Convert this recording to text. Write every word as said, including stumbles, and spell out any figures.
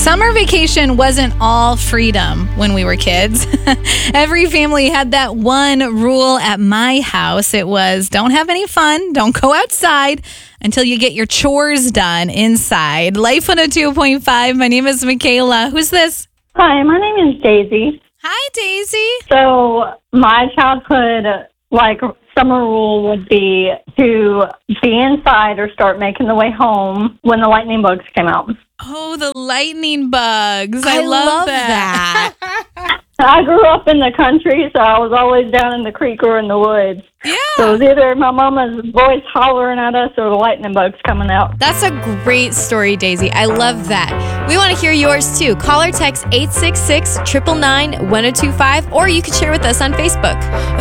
Summer vacation wasn't all freedom when we were kids. Every family had that one rule at my house. It was don't have any fun, don't go outside until you get your chores done inside. Life one oh two point five. My name is Michaela. Who's this? Hi, my name is Daisy. Hi, Daisy. So my childhood, like, summer rule would be to be inside or start making the way home when the lightning bugs came out. Oh, the lightning bugs. I, I love, love that. I grew up in the country, so I was always down in the creek or in the woods. Yeah. So it was either my mama's voice hollering at us or the lightning bugs coming out. That's a great story, Daisy. I love that. We want to hear yours too. Call or text eight six six, nine nine nine, one oh two five, or you can share with us on Facebook.